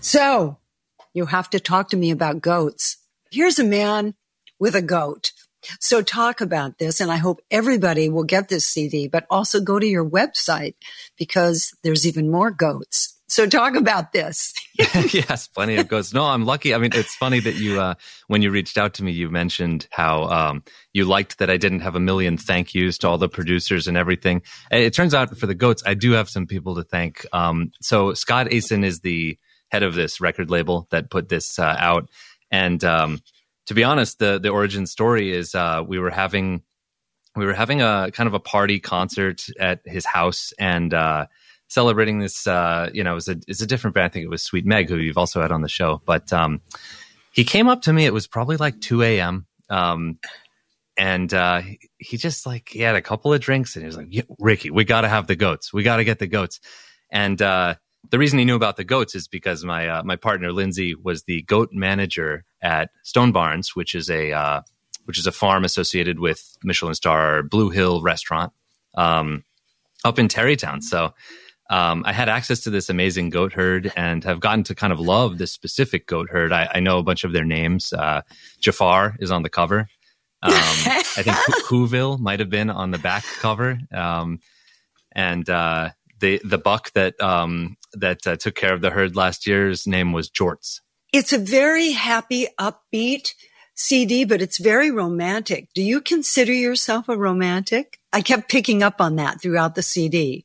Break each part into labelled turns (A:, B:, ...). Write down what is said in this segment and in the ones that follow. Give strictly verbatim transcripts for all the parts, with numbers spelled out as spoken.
A: So you have to talk to me about goats. Here's a man with a goat. So talk about this, and I hope everybody will get this C D, but also go to your website because there's even more goats. So talk about this.
B: Yes, plenty of goats. No, I'm lucky. I mean, it's funny that you, uh, when you reached out to me, you mentioned how um, you liked that I didn't have a million thank yous to all the producers and everything. It turns out for the goats, I do have some people to thank. Um, so Scott Asen is the head of this record label that put this uh, out. And um, to be honest, the the origin story is uh, we were having we were having a kind of a party concert at his house and uh, celebrating this. Uh, you know, it was a it's a different band. I think it was Sweet Meg, who you've also had on the show. But um, he came up to me. It was probably like two a.m. Um, and uh, he just like he had a couple of drinks and he was like, yeah, "Ricky, we got to have the goats. We got to get the goats." And uh, the reason he knew about the goats is because my uh, my partner Lindsay was the goat manager at Stone Barns, which is a uh, which is a farm associated with Michelin star Blue Hill restaurant um, up in Terrytown. So um, I had access to this amazing goat herd and have gotten to kind of love this specific goat herd. I, I know a bunch of their names. Uh, Jafar is on the cover. Um, I think Whoville might have been on the back cover, um, and uh, the the buck that um, that uh, took care of the herd last year's name was Jorts.
A: It's a very happy, upbeat C D, but it's very romantic. Do you consider yourself a romantic? I kept picking up on that throughout the C D.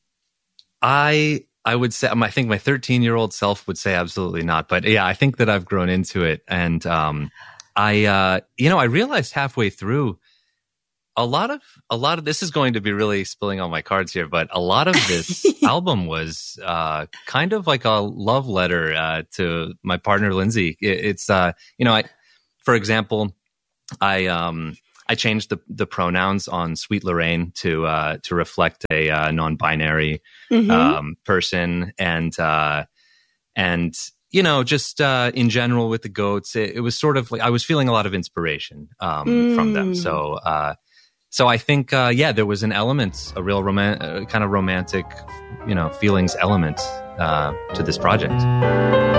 B: I I would say, I think my thirteen-year-old self would say absolutely not. But yeah, I think that I've grown into it. And um, I, uh, you know, I realized halfway through, a lot of a lot of this is going to be really spilling on my cards here, but a lot of this album was uh, kind of like a love letter uh, to my partner Lindsay. It, it's uh, you know, I, for example, I um, I changed the the pronouns on Sweet Lorraine to uh, to reflect a uh, non-binary mm-hmm. um, person, and uh, and you know, just uh, in general with the goats, it, it was sort of like I was feeling a lot of inspiration um, mm. from them. So. Uh, So I think, uh, yeah, there was an element, a real roman- uh, kind of romantic, you know, feelings element uh, to this project.